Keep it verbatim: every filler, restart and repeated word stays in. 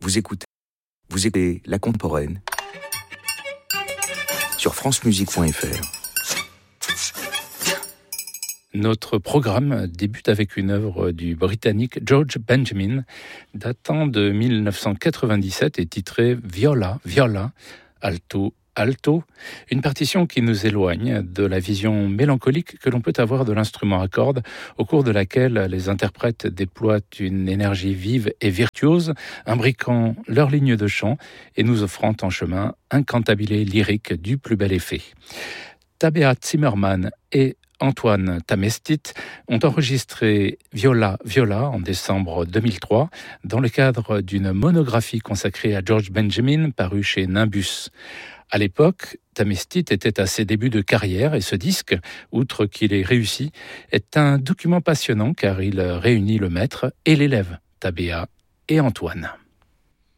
Vous écoutez, vous écoutez La Contemporaine sur francemusique point f r. Notre programme débute avec une œuvre du Britannique George Benjamin, datant de mille neuf cent quatre-vingt-dix-sept et titrée Viola, Viola, Alto, Alto, une partition qui nous éloigne de la vision mélancolique que l'on peut avoir de l'instrument à cordes, au cours de laquelle les interprètes déploient une énergie vive et virtuose, imbriquant leurs lignes de chant et nous offrant en chemin un cantabile lyrique du plus bel effet. Tabea Zimmermann et Antoine Tamestit ont enregistré Viola, Viola en décembre deux mille trois dans le cadre d'une monographie consacrée à George Benjamin parue chez Nimbus. À l'époque, Tamestit était à ses débuts de carrière et ce disque, outre qu'il est réussi, est un document passionnant car il réunit le maître et l'élève, Tabea et Antoine.